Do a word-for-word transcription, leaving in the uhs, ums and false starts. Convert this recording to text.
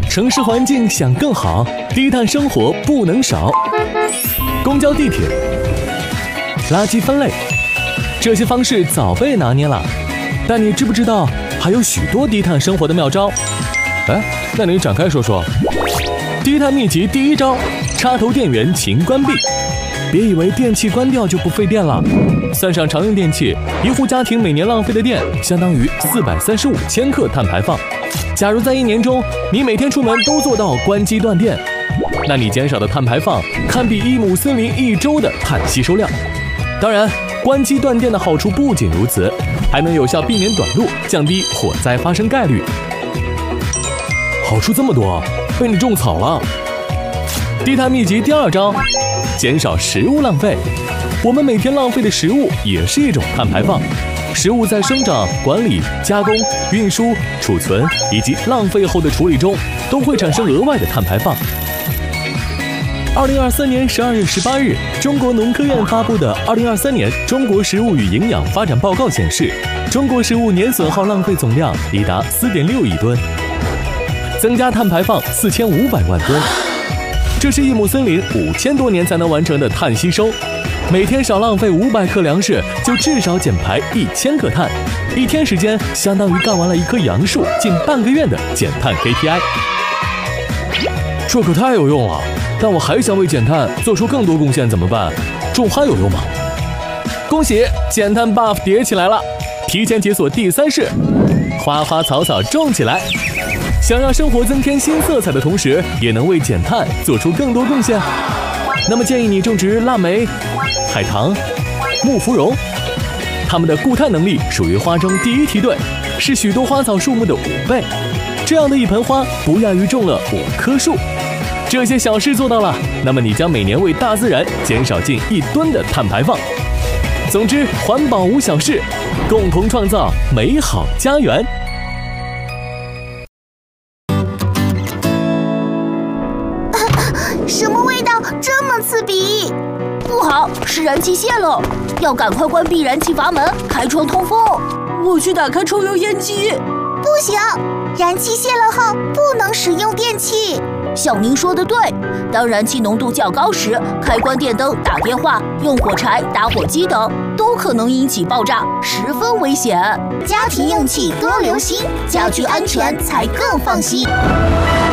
城市环境想更好，低碳生活不能少。公交、地铁、垃圾分类，这些方式早被拿捏了。但你知不知道，还有许多低碳生活的妙招？哎，那你展开说说。低碳秘籍第一招：插头电源勤关闭。别以为电器关掉就不费电了，算上常用电器，一户家庭每年浪费的电相当于四百三十五千克碳排放。假如在一年中，你每天出门都做到关机断电，那你减少的碳排放堪比一亩森林一周的碳吸收量。当然，关机断电的好处不仅如此，还能有效避免短路，降低火灾发生概率。好处这么多，被你种草了。低碳秘籍第二招：减少食物浪费。我们每天浪费的食物也是一种碳排放。食物在生长、管理、加工、运输、储存以及浪费后的处理中，都会产生额外的碳排放。二零二三年十二月十八日，中国农科院发布的《二零二三年中国食物与营养发展报告》显示，中国食物年损耗浪费总量已达四点六亿吨，增加碳排放四千五百万吨。这是一亩森林五千多年才能完成的碳吸收，每天少浪费五百克粮食，就至少减排一千克碳，一天时间相当于干完了一棵杨树近半个月的减碳 K P I。这可太有用了！但我还想为减碳做出更多贡献，怎么办？种花有用吗？恭喜，减碳 buff 叠起来了！提前解锁第三式，花花草草种起来。想让生活增添新色彩的同时，也能为减碳做出更多贡献，那么建议你种植腊梅、海棠、木芙蓉，它们的固碳能力属于花中第一梯队，是许多花草树木的五倍。这样的一盆花，不亚于种了五棵树。这些小事做到了，那么你将每年为大自然减少近一吨的碳排放。总之，环保无小事，共同创造美好家园。 什么味道这么刺鼻？ 不好，是燃气泄漏，要赶快关闭燃气阀门，开窗通风。 我去打开抽油烟机。 不行，燃气泄漏后不能使用电器。 像您说的对，当燃气浓度较高时，开关电灯、打电话、用火柴、打火机等，都可能引起爆炸，十分危险。 家庭用气多留心，家居安全才更放心。